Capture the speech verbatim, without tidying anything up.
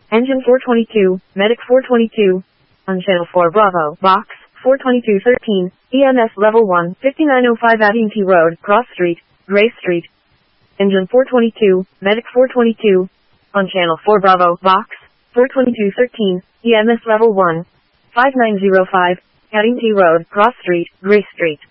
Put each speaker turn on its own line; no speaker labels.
Engine four twenty-two, Medic four twenty-two. On Channel four Bravo, Box four twenty-two thirteen, E M S Level one, fifty-nine oh five Abington Road, Cross Street, Gray Street. Engine four twenty-two, Medic four twenty-two. On Channel four Bravo, Box four twenty-two thirteen, E M S Level one, fifty-nine oh five, Abington Road, Cross Street, Gray Street.